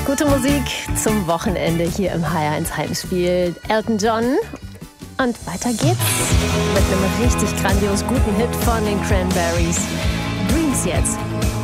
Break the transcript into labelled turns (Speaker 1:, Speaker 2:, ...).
Speaker 1: Gute Musik zum Wochenende hier im HR1 Heimspiel. Elton John. Und weiter geht's mit einem richtig grandios guten Hit von den Cranberries. Dreams jetzt.